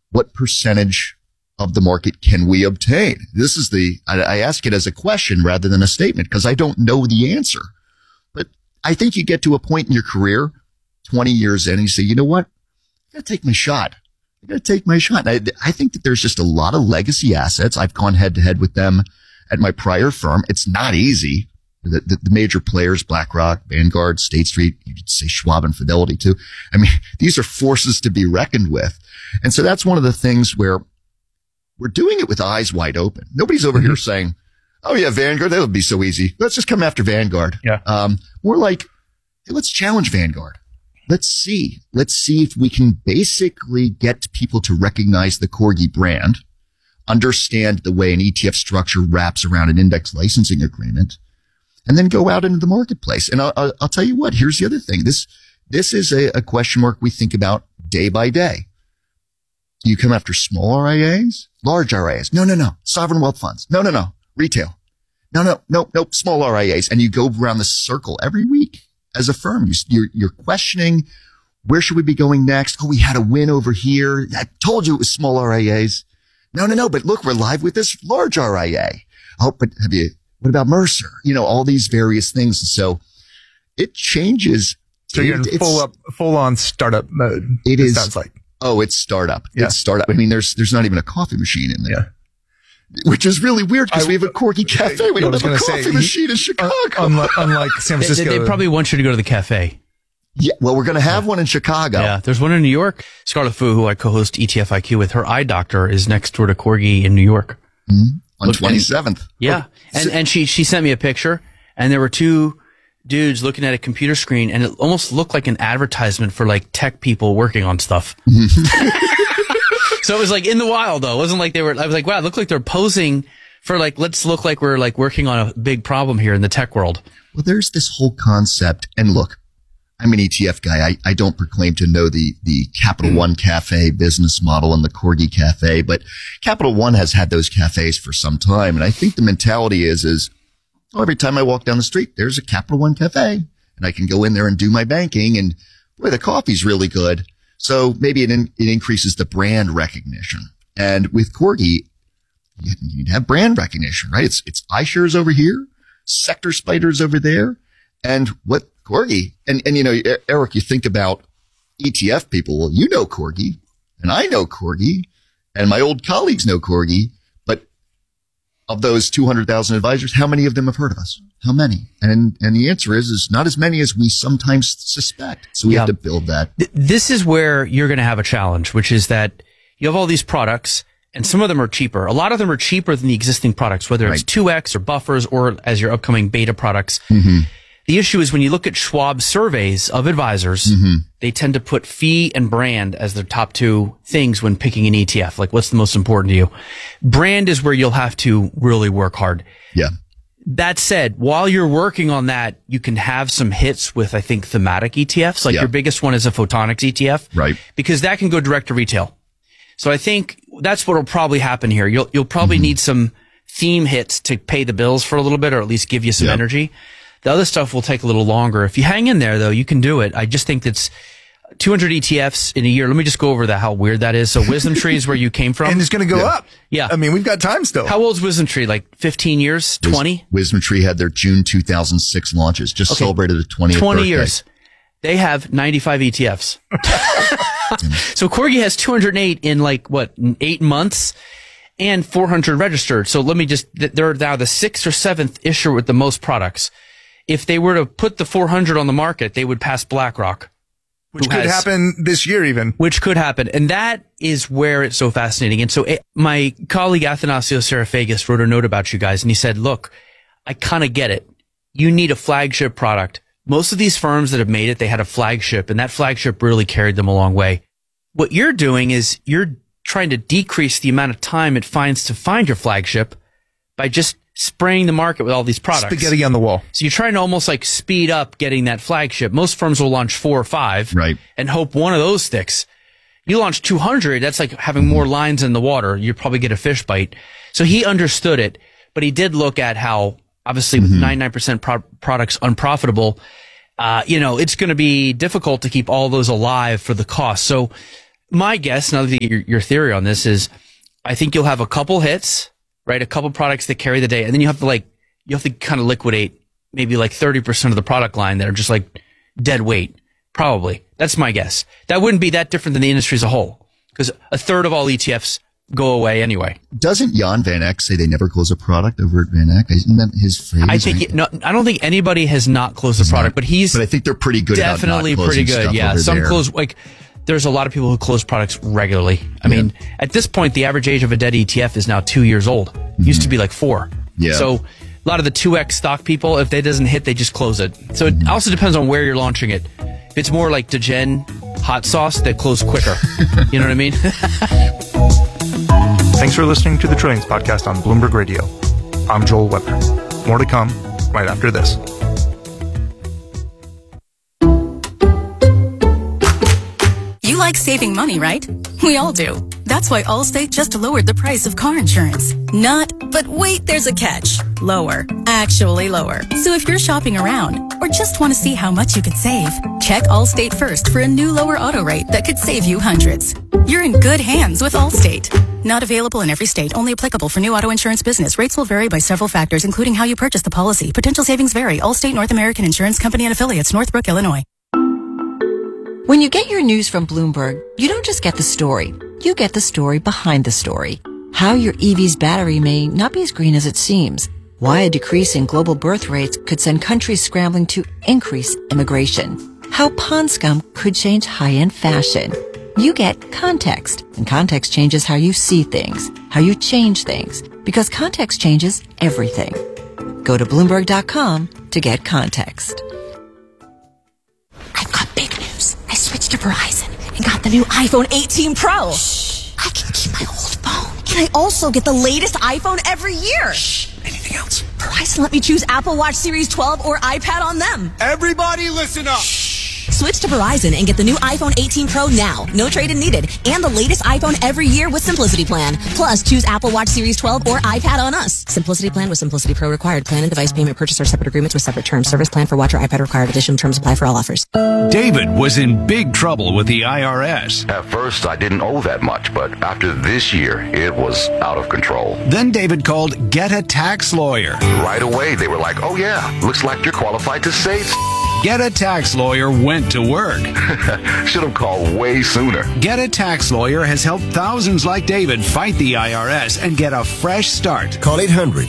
what percentage of the market can we obtain? This is I ask it as a question rather than a statement because I don't know the answer. But I think you get to a point in your career, 20 years in, and you say, you know what? I got to take my shot. I think that there's just a lot of legacy assets. I've gone head to head with them at my prior firm. It's not easy. The major players, BlackRock, Vanguard, State Street, you could say Schwab and Fidelity too. I mean, these are forces to be reckoned with. And so that's one of the things where we're doing it with eyes wide open. Nobody's over here saying, oh yeah, Vanguard, that would be so easy. Let's just come after Vanguard. Yeah. More like, hey, let's challenge Vanguard. Let's see if we can basically get people to recognize the Corgi brand, understand the way an ETF structure wraps around an index licensing agreement, and then go out into the marketplace. And I'll tell you what, here's the other thing. This is a question mark we think about day by day. Do you come after small RIAs, large RIAs? No. Sovereign wealth funds. No. Retail. No. Small RIAs. And you go around the circle every week as a firm. You're questioning, where should we be going next? Oh, we had a win over here. I told you it was small RIAs. No. But look, we're live with this large RIA. Oh, but what about Mercer? All these various things. So it changes. So you're in full on startup mode. It sounds like. Oh, it's startup. Yeah. It's startup. I mean, there's not even a coffee machine in there. Yeah. Which is really weird because we have a Corgi cafe. We don't have a coffee machine in Chicago. Unlike San Francisco. They probably want you to go to the cafe. Yeah, well, we're going to have one in Chicago. Yeah, there's one in New York. Scarlett Fu, who I co-host ETF IQ with, her eye doctor is next door to Corgi in New York. Mm-hmm. On 27th. Yeah. And she sent me a picture, and there were two dudes looking at a computer screen, and it almost looked like an advertisement for like tech people working on stuff. So it was like in the wild though. It wasn't like I was like, wow, it looked like they're posing for like, let's look like we're like working on a big problem here in the tech world. Well, there's this whole concept. And look, I'm an ETF guy. I don't proclaim to know the Capital One Cafe business model and the Corgi Cafe, but Capital One has had those cafes for some time. And I think the mentality is every time I walk down the street, there's a Capital One Cafe and I can go in there and do my banking. And boy, the coffee's really good. So maybe it increases the brand recognition. And with Corgi, you'd have brand recognition, right? It's iShares over here, Sector Spiders over there. And what Corgi, and Eric, you think about ETF people. Well, you know Corgi and I know Corgi and my old colleagues know Corgi. But of those 200,000 advisors, how many of them have heard of us? How many? And the answer is not as many as we sometimes suspect. So we have to build that. This is where you're going to have a challenge, which is that you have all these products and some of them are cheaper. A lot of them are cheaper than the existing products, whether it's 2X or buffers or as your upcoming beta products. Mm-hmm. The issue is when you look at Schwab surveys of advisors, they tend to put fee and brand as their top two things when picking an ETF. Like, what's the most important to you? Brand is where you'll have to really work hard. Yeah. That said, while you're working on that, you can have some hits with, I think, thematic ETFs. Like your biggest one is a Photonics ETF. Right. Because that can go direct to retail. So I think that's what will probably happen here. You'll probably need some theme hits to pay the bills for a little bit or at least give you some energy. The other stuff will take a little longer. If you hang in there, though, you can do it. I just think that's 200 ETFs in a year. Let me just go over how weird that is. So Wisdom Tree is where you came from. And it's going to go up. Yeah. I mean, we've got time still. How old is Wisdom Tree? Like 15 years? 20? Wisdom Tree had their June 2006 launches. Just celebrated the 20th 20 birthday. years. They have 95 ETFs. So Corgi has 208 in 8 months and 400 registered. So they're now the 6th or 7th issuer with the most products. If they were to put the 400 on the market, they would pass BlackRock. Which could happen this year even. Which could happen. And that is where it's so fascinating. And so my colleague Athanasios Serafagis wrote a note about you guys and he said, look, I kind of get it. You need a flagship product. Most of these firms that have made it, they had a flagship and that flagship really carried them a long way. What you're doing is you're trying to decrease the amount of time it finds to find your flagship by just spraying the market with all these products. Spaghetti on the wall. So you're trying to almost like speed up getting that flagship. Most firms will launch 4 or 5 and hope one of those sticks. You launch 200, that's like having more lines in the water. You probably get a fish bite. So he understood it, but he did look at how obviously with 99% products unprofitable, it's going to be difficult to keep all those alive for the cost. So my guess, now that your theory on this is, I think you'll have a couple hits, right? A couple products that carry the day, and then you have to kind of liquidate maybe like 30% of the product line that are just like dead weight. Probably. That's my guess. That wouldn't be that different than the industry as a whole, because a third of all ETFs go away anyway. Doesn't Jan Van Eck say they never close a product over at Van Eck? Isn't that his phrase? I don't think anybody has not closed a product, but I think they're pretty good. Definitely about not pretty good. Yeah, some there. close. Like there's a lot of people who close products regularly. I mean, at this point, the average age of a dead ETF is now 2 years old. It used to be like 4. Yeah. So a lot of the 2X stock people, if they doesn't hit, they just close it. So it also depends on where you're launching it. If it's more like Degen hot sauce, they close quicker. You know what I mean? Thanks for listening to the Trillions Podcast on Bloomberg Radio. I'm Joel Weber. More to come right after this. You like saving money, right? We all do. That's why Allstate just lowered the price of car insurance. Not, but wait, there's a catch. Lower. Actually lower. So if you're shopping around or just want to see how much you could save, check Allstate first for a new lower auto rate that could save you hundreds. You're in good hands with Allstate. Not available in every state, only applicable for new auto insurance business. Rates will vary by several factors, including how you purchase the policy. Potential savings vary. Allstate North American Insurance Company and Affiliates, Northbrook, Illinois. When you get your news from Bloomberg, you don't just get the story. You get the story behind the story. How your EV's battery may not be as green as it seems. Why a decrease in global birth rates could send countries scrambling to increase immigration. How pond scum could change high-end fashion. You get context, and context changes how you see things, how you change things, because context changes everything. Go to Bloomberg.com to get context. I've got big news. I switched to Verizon and got the new iPhone 18 Pro. Shh. I can keep my old phone. And I also get the latest iPhone every year. Shh. Anything else? Verizon let me choose Apple Watch Series 12 or iPad on them. Everybody listen up. Shh. Switch to Verizon and get the new iPhone 18 Pro now. No trade-in needed. And the latest iPhone every year with Simplicity Plan. Plus, choose Apple Watch Series 12 or iPad on us. Simplicity Plan with Simplicity Pro required. Plan and device payment purchase are separate agreements with separate terms. Service plan for watch or iPad required. Additional terms apply for all offers. David was in big trouble with the IRS. At first, I didn't owe that much, but after this year, it was out of control. Then David called Get a Tax Lawyer. Right away, they were like, oh yeah, looks like you're qualified to save. Get a Tax Lawyer went to work. Should have called way sooner. Get a Tax Lawyer has helped thousands like David fight the IRS and get a fresh start. Call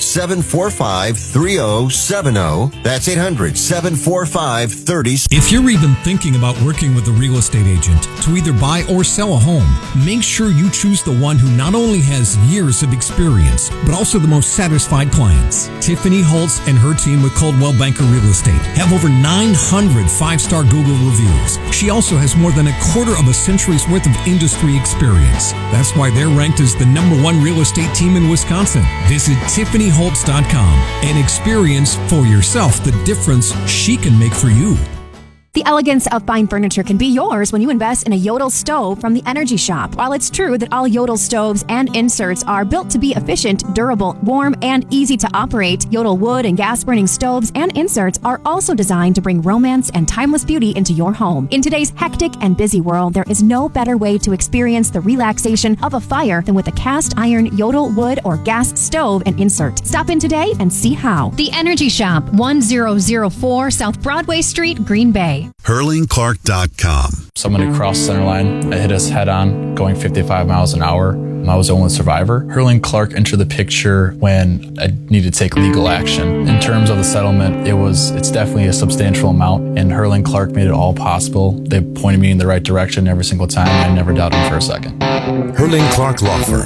800-745-3070. That's 800-745-3070. If you're even thinking about working with a real estate agent to either buy or sell a home, make sure you choose the one who not only has years of experience, but also the most satisfied clients. Tiffany Holtz and her team with Coldwell Banker Real Estate have over 900 5-star Google reviews. She also has more than a quarter of a century's worth of industry experience. That's why they're ranked as the #1 real estate team in Wisconsin. Visit TiffanyHoltz.com and experience for yourself the difference she can make for you. The elegance of fine furniture can be yours when you invest in a Yodel stove from the Energy Shop. While it's true that all Yodel stoves and inserts are built to be efficient, durable, warm, and easy to operate, Yodel wood and gas-burning stoves and inserts are also designed to bring romance and timeless beauty into your home. In today's hectic and busy world, there is no better way to experience the relaxation of a fire than with a cast iron Yodel wood or gas stove and insert. Stop in today and see how. The Energy Shop, 1004 South Broadway Street, Green Bay. HurlingClark.com. Someone had crossed the center line. It hit us head on, going 55 miles an hour. I was the only survivor. Hurling Clark entered the picture when I needed to take legal action. In terms of the settlement, it's definitely a substantial amount, and Hurling Clark made it all possible. They pointed me in the right direction every single time, and I never doubted them for a second. Hurling Clark Law Firm.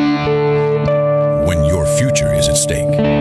When your future is at stake.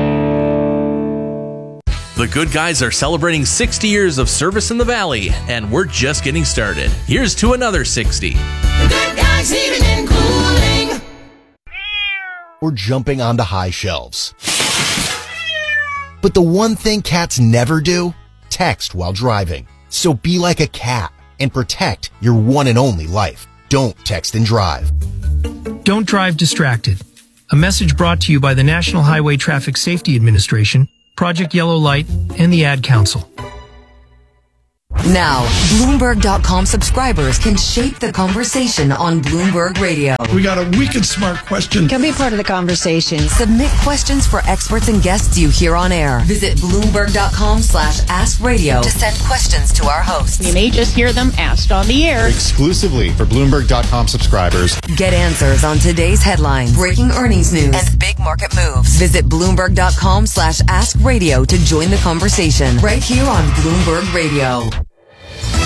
The Good Guys are celebrating 60 years of service in the Valley, and we're just getting started. Here's to another 60. The Good Guys Heating and Cooling. We're jumping onto high shelves. But the one thing cats never do? Text while driving. So be like a cat and protect your one and only life. Don't text and drive. Don't drive distracted. A message brought to you by the National Highway Traffic Safety Administration, Project Yellow Light, and the Ad Council. Now, Bloomberg.com subscribers can shape the conversation on Bloomberg Radio. We got a wicked smart question. Can be part of the conversation. Submit questions for experts and guests you hear on air. Visit Bloomberg.com/AskRadio to send questions to our hosts. You may just hear them asked on the air. Exclusively for Bloomberg.com subscribers. Get answers on today's headlines, breaking earnings news, and big market moves. Visit Bloomberg.com/AskRadio to join the conversation right here on Bloomberg Radio.